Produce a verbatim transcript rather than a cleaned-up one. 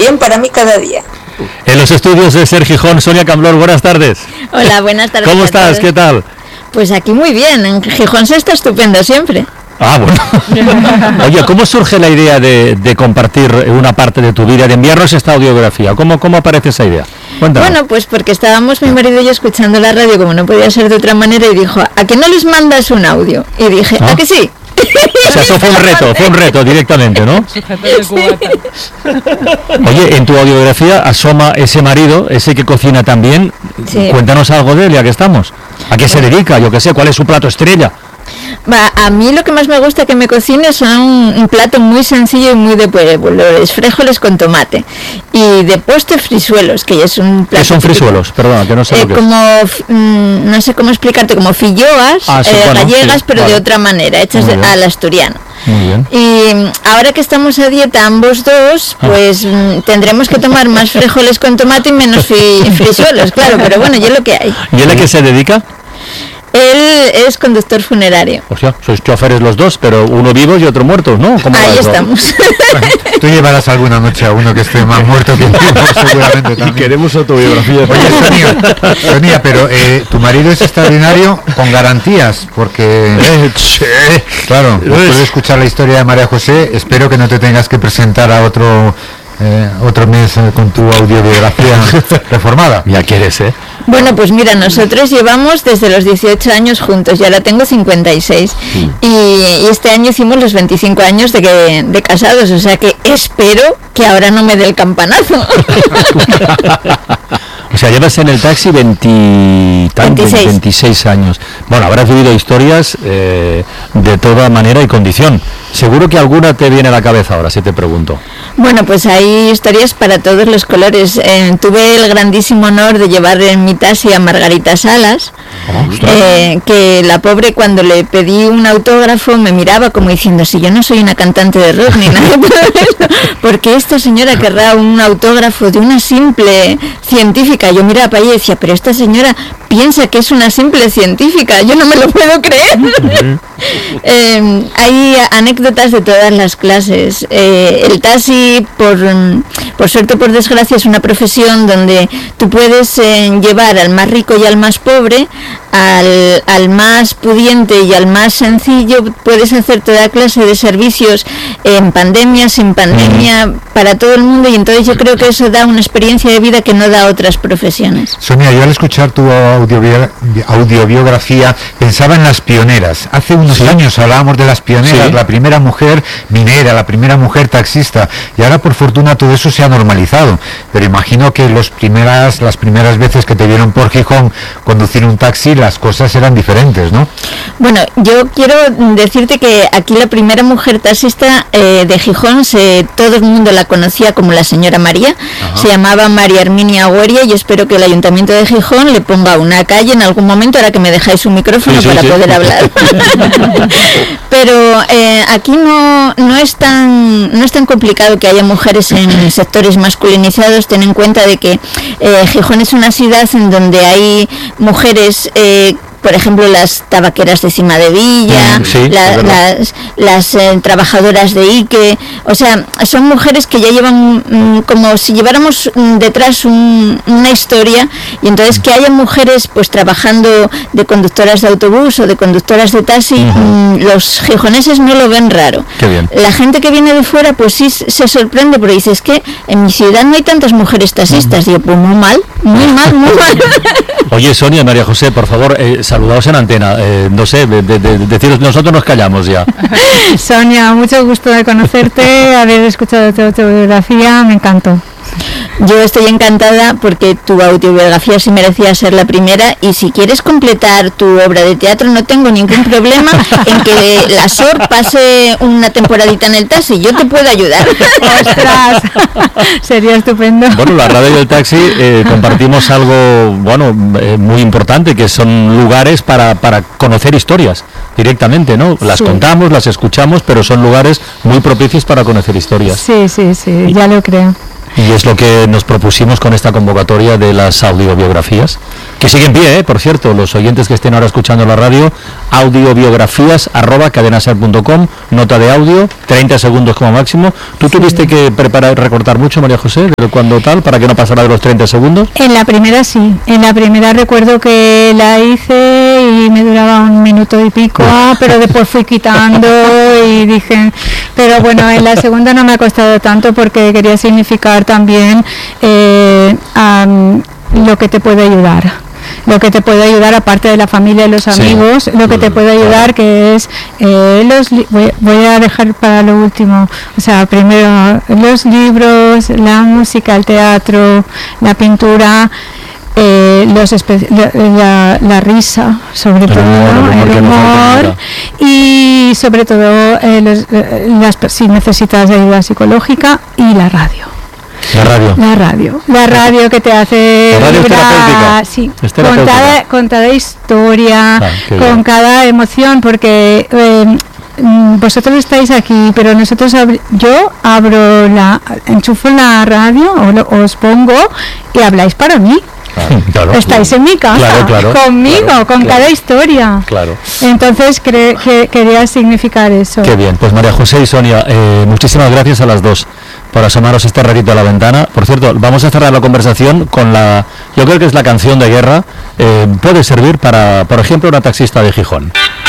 bien para mí cada día. En los estudios de Ser Gijón, Sonia Camblor, buenas tardes. Hola, buenas tardes. ¿Cómo estás? ¿Qué tal? Pues aquí muy bien, en Gijón se está estupendo siempre. Ah, bueno. Oye, ¿cómo surge la idea de, de compartir una parte de tu vida, de enviarnos esta audiografía? ¿Cómo, cómo aparece esa idea? Cuéntanos. Bueno, pues porque estábamos mi marido y yo escuchando la radio, como no podía ser de otra manera, y dijo, ¿a que no les mandas un audio? Y dije, ¿a que sí? O sea, eso fue un reto, fue un reto directamente, ¿no? Sí. Oye, en tu audiografía asoma ese marido, ese que cocina también. Sí. Cuéntanos algo de él, ya que estamos. ¿A qué se dedica? Yo qué sé, ¿cuál es su plato estrella? Va, a mí lo que más me gusta que me cocine son un, un plato muy sencillo y muy de pueblo, los frijoles con tomate y de postre frisuelos, que es un plato. ¿Qué son frisuelos? Perdona, que no sé eh, lo que como es. Mm, no sé cómo explicarte, como filloas ah, sí, eh, bueno, gallegas, sí, pero vale. de otra manera, hechas de, al asturiano. Muy bien. Y ahora que estamos a dieta ambos dos, pues ah. tendremos que tomar más frijoles con tomate y menos fi, frisuelos, claro, pero bueno, ya es lo que hay. ¿Y él a qué se dedica? Él es conductor funerario. O sea, sois choferes los dos, pero uno vivo y otro muerto, ¿no? ¿Cómo Ahí estamos. Bueno, tú llevarás alguna noche a uno que esté más muerto que vivo, seguramente también. Y queremos autobiografía. Oye, Sonia, Sonia, pero eh, tu marido es extraordinario con garantías, porque... Eh, sí. Claro, después de escuchar la historia de María José, espero que no te tengas que presentar a otro... Eh, otro mes eh, con tu audiobiografía reformada. Ya quieres, ¿eh? Bueno, pues mira, nosotros llevamos desde los dieciocho años juntos, y ahora tengo cincuenta y seis, sí. y, y este año hicimos los veinticinco años de, que, de casados, o sea que espero que ahora no me dé el campanazo. O sea, llevas en el taxi veinti, veintiséis. veintiséis años. Bueno, habrás vivido historias eh, de toda manera y condición. Seguro que alguna te viene a la cabeza ahora, si te pregunto. Bueno, pues hay historias para todos los colores. Eh, tuve el grandísimo honor de llevar en mi taxi a Margarita Salas, oh, eh, que la pobre, cuando le pedí un autógrafo, me miraba como diciendo, si yo no soy una cantante de rock ni nada, porque esta señora querrá un autógrafo de una simple científica. Yo miraba para ella y decía, pero esta señora piensa que es una simple científica, yo no me lo puedo creer. Uh-huh. eh, hay anécdotas de todas las clases. Eh, el taxi, por, por suerte o por desgracia, es una profesión donde tú puedes eh, llevar al más rico y al más pobre, al, al más pudiente y al más sencillo. Puedes hacer toda clase de servicios en pandemia, sin pandemia, uh-huh. para todo el mundo, y entonces yo creo que eso da una experiencia de vida que no da otras profesiones. Sonia, yo al escuchar tu audio, audiobiografía pensaba en las pioneras. Hace unos sí. años hablábamos de las pioneras, sí. la primera mujer minera, la primera mujer taxista, y ahora por fortuna todo eso se ha normalizado, pero imagino que los primeras, las primeras veces que te vieron por Gijón conducir un taxi, las cosas eran diferentes, ¿no? Bueno, yo quiero decirte que aquí la primera mujer taxista eh, de Gijón, se, todo el mundo la conocía como la señora María. Ajá. Se llamaba María Herminia Agüeria, y espero que el Ayuntamiento de Gijón le ponga una calle en algún momento, ahora que me dejáis un micrófono, sí, sí, para sí. poder hablar. Pero eh, aquí no, no, es tan, no es tan complicado que haya mujeres en sectores masculinizados. Ten en cuenta de que eh, Gijón es una ciudad en donde hay mujeres, eh, por ejemplo, las tabaqueras de Cima de Villa, sí, la, las, las eh, trabajadoras de Ike, o sea, son mujeres que ya llevan mm, como si lleváramos mm, detrás un, una historia, y entonces que haya mujeres pues trabajando de conductoras de autobús o de conductoras de taxi, uh-huh. mm, los gijoneses no lo ven raro. Qué bien. La gente que viene de fuera pues sí se sorprende, porque dice, es que en mi ciudad no hay tantas mujeres taxistas. Uh-huh. Digo, pues muy mal, muy mal, muy mal. Oye, Sonia, María José, por favor, eh, saludaos en antena, eh, no sé, de, de, de, deciros, nosotros nos callamos ya. Sonia, mucho gusto de conocerte, haber escuchado tu autobiografía, me encantó. Yo estoy encantada porque tu autobiografía sí merecía ser la primera, y si quieres completar tu obra de teatro no tengo ningún problema en que la S O R pase una temporadita en el taxi, yo te puedo ayudar. ¡Ostras! Sería estupendo. Bueno, la radio y el taxi eh, compartimos algo, bueno, eh, muy importante, que son lugares para, para conocer historias directamente, ¿no? Las sí. contamos, las escuchamos, pero son lugares muy propicios para conocer historias. Sí, sí, sí, ya lo creo. Y es lo que nos propusimos con esta convocatoria de las audiobiografías, que sigue en pie, ¿eh? Por cierto, los oyentes que estén ahora escuchando la radio, audiobiografías arroba cadenaser punto com, nota de audio, treinta segundos como máximo. ¿Tú sí. tuviste que preparar, recortar mucho, María José, de cuando tal, para que no pasara de los treinta segundos? En la primera sí, en la primera recuerdo que la hice y me duraba un minuto y pico, pero después fui quitando y dije, pero bueno, en la segunda no me ha costado tanto porque quería significar también eh, um, lo que te puede ayudar. Lo que te puede ayudar, aparte de la familia y los amigos, sí, lo que te puede ayudar, que es, eh, los li- voy, voy a dejar para lo último, o sea, primero los libros, la música, el teatro, la pintura, eh, los espe- la, la, la risa, sobre el todo, humor, el humor, el humor y sobre todo, eh, los, eh, las, si necesitas ayuda psicológica, y la radio. La radio. La radio. La radio que te hace... La radio vibrar, es terapéutica. Sí, es terapéutica. Con, cada, con cada historia, ah, con bien. cada emoción, porque eh, vosotros estáis aquí, pero nosotros, ab- yo abro la... enchufo la radio, o lo, os pongo, y habláis para mí. Claro, estáis claro. en mi casa, claro, claro, conmigo, claro, con claro. cada historia. Claro. Entonces cre- que quería significar eso. Qué bien. Pues María José y Sonia, eh, muchísimas gracias a las dos por asomaros este ratito a la ventana. Por cierto, vamos a cerrar la conversación con la, yo creo que es la canción de guerra. Eh, puede servir para, por ejemplo, una taxista de Gijón.